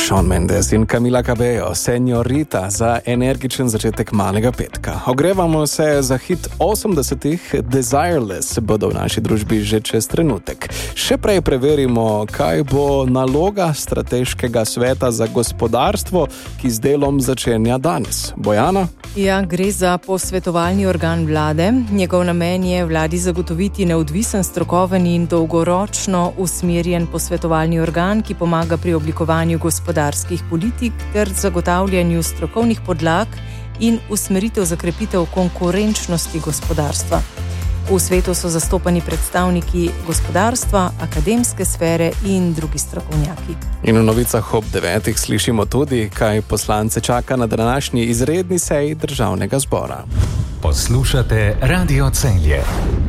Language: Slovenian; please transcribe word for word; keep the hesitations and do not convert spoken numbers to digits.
Shawn Mendes in Camila Cabello, Señorita, za energičen začetek malega petka. Ogrevamo se za hit osemdesetih, Desireless bodo v naši družbi že čez trenutek. Še prej preverimo, kaj bo naloga strateškega sveta za gospodarstvo, ki z delom začenja danes. Bojana? Ja, gre za posvetovalni organ vlade. Njegov namen je vladi zagotoviti neodvisen, strokoven in dolgoročno usmerjen posvetovalni organ, ki pomaga pri oblikovanju gospodarskih politik ter zagotavljanju strokovnih podlag in usmeritev za krepitev konkurenčnosti gospodarstva. V svetu so zastopani predstavniki gospodarstva, akademske sfere in drugi strokovnjaki. In v novicah ob devetih slišimo tudi, kaj poslance čaka na današnji izredni seji Državnega zbora. Poslušate Radio Celje.